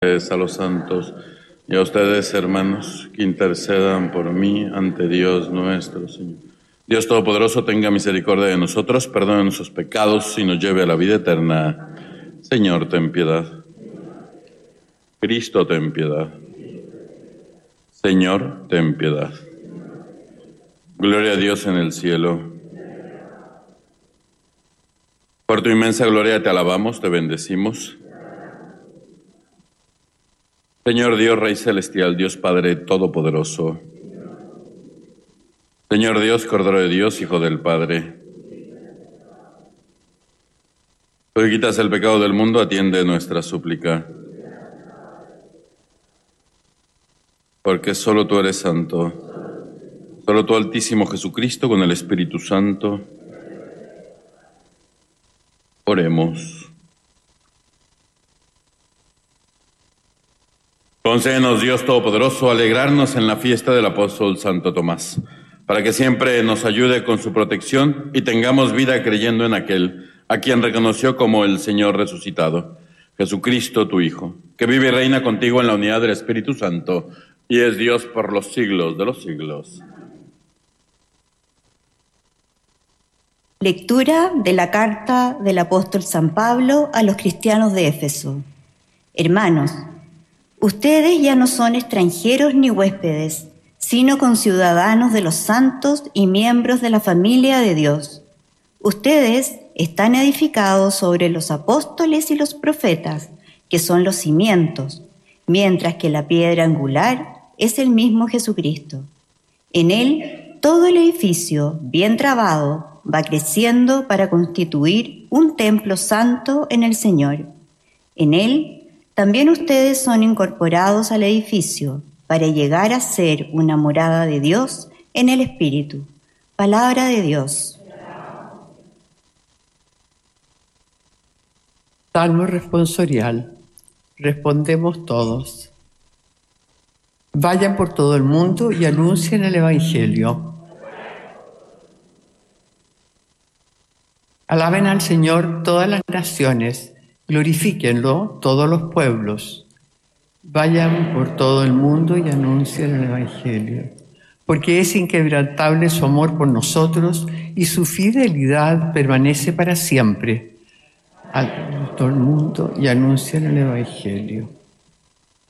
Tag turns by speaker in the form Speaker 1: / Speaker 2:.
Speaker 1: A los santos y a ustedes, hermanos, que intercedan por mí ante Dios nuestro Señor. Dios Todopoderoso tenga misericordia de nosotros, perdone nuestros pecados y nos lleve a la vida eterna. Señor, ten piedad. Cristo, ten piedad. Señor, ten piedad. Gloria a Dios en el cielo. Por tu inmensa gloria te alabamos, te bendecimos. Señor Dios, Rey Celestial, Dios Padre Todopoderoso. Señor Dios, Cordero de Dios, Hijo del Padre. Tú quitas el pecado del mundo, atiende nuestra súplica. Porque solo tú eres santo, solo tú, Altísimo Jesucristo, con el Espíritu Santo. Oremos. Concédenos, Dios Todopoderoso, alegrarnos en la fiesta del apóstol Santo Tomás, para que siempre nos ayude con su protección y tengamos vida creyendo en aquel a quien reconoció como el Señor resucitado, Jesucristo tu Hijo, que vive y reina contigo en la unidad del Espíritu Santo y es Dios por los siglos de los siglos.
Speaker 2: Lectura de la carta del apóstol San Pablo a los cristianos de Éfeso. Hermanos, ustedes ya no son extranjeros ni huéspedes, sino conciudadanos de los santos y miembros de la familia de Dios. Ustedes están edificados sobre los apóstoles y los profetas, que son los cimientos, mientras que la piedra angular es el mismo Jesucristo. En él, todo el edificio, bien trabado, va creciendo para constituir un templo santo en el Señor. En él, también ustedes son incorporados al edificio para llegar a ser una morada de Dios en el Espíritu. Palabra de Dios.
Speaker 3: Salmo responsorial. Respondemos todos. Vayan por todo el mundo y anuncien el Evangelio. Alaben al Señor todas las naciones. Glorifíquenlo todos los pueblos. Vayan por todo el mundo y anuncien el Evangelio, porque es inquebrantable su amor por nosotros y su fidelidad permanece para siempre. Al todo el mundo y anuncien el Evangelio.